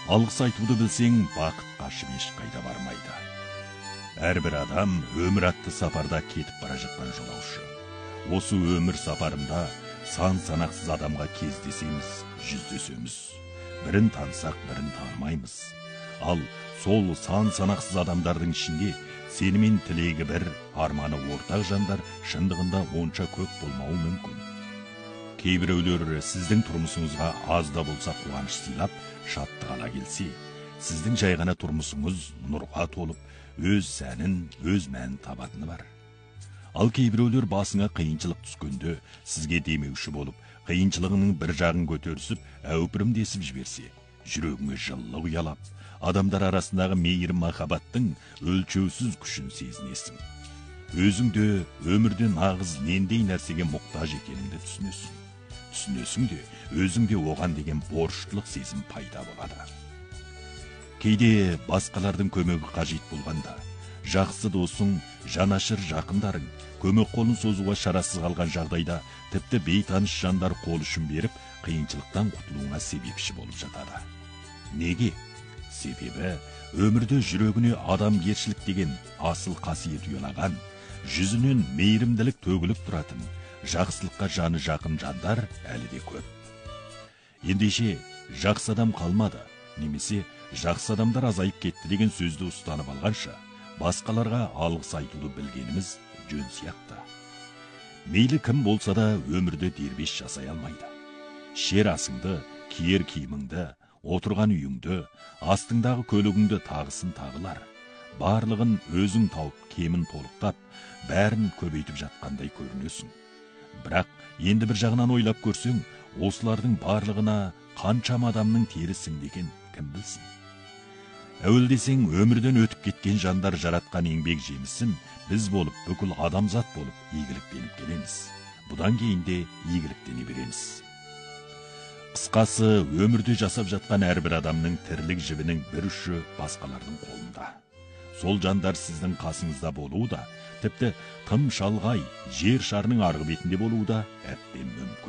Алғыс айтуды білсең, бақыт қашып ешқайда бармайды. Әрбір адам өмір атты сапарда кетіп бара жатқан жолаушы. Осы өмір сапарында сан санақсыз адамға кездесеміз, жүздесеміз. Бірін танысақ, бірін танымаймыз. Ал сол сан санақсыз адамдардың ішінде сенімен тілегі бір, арманы ортақ жандар шындығында онша көп болмауы мүмкін. Кейбіреулер сіздің тұрмысыңызға аз да болса қуаныш сыйлап, шаттық ала келсе, сіздің жай ғана тұрмысыңыз нұрға толып, өз сәнін, өз мәнін табатыны бар. Ал кейбіреулер басыңа қиыншылық түскенде сізге демеуші болып, қиыншылығының бір жағын көтерісіп, әупірім десіп жіберсе, жүрегіңе жылылық ұялап, адамдар арасындағы мейірім махаббаттың өлшеусіз күшін сезінесің. Өзіңде өмірде нағыз нендей нәрсеге мұқтаж екеніңді түсінесің. Түсінесің де, өзіңде оған деген борыштылық сезім пайда болады. Кейде басқалардың көмегі қажет болғанда, жақсы досың, жанашыр жақындарың, көмек қолын созуға шарасыз қалған жағдайда, тіпті бейтаныс жандар қол ұшын беріп, қиыншылықтан құтылуыңа себепші болып жатады. Неге? Себебі, өмірде жүрегіне адамгершілік деген асыл қасиет ұялаған, жүзінен мейірімділік төгіліп тұратын, жақсылыққа жаны жақын жандар әлі де көп. Ендеше, жақсы адам қалмады, немесе жақсы адамдар азайып кетті деген сөзді ұстанып алғанша, басқаларға алғыс айтуды білгеніміз жөн сияқты. Мейлі кім болса да өмірді дербес жасай алмайды. Шер асыңды, киер киіміңді, отырған үйіңді, астыңдағы көлігіңді тағысын тағылар. Барлығын өзің тауып, кемін толықтап, бәрін көбейтіп жатқандай көрінесің. Бірақ енді бір жағынан ойлап көрсең, осылардың барлығына қаншама адамның терісің деген кім білсін? Әуелдесең, өмірден өтіп кеткен жандар жаратқан еңбек жемісін біз болып, бүкіл адамзат болып игіліктеніп келеміз. Бұдан кейін де игіліктене береміз. Қысқасы, өмірде жасап жатқан әрбір адамның тірлік жібінің бір ұшы басқалардың қолында. Сол жандар сіздің қасыңызда болуы да, тіпті тым шалғай жер шарының арғы бетінде болуы да әбден мүмкін.